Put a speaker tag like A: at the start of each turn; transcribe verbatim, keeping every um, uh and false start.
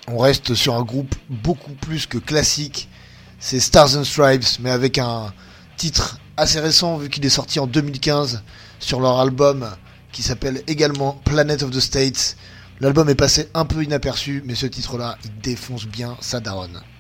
A: On reste sur un groupe beaucoup plus que classique. C'est Stars and Stripes, mais avec un titre assez récent vu qu'il est sorti en deux mille quinze sur leur album qui s'appelle également Planet of the States. L'album est passé un peu inaperçu, mais ce titre-là, il défonce bien sa daronne.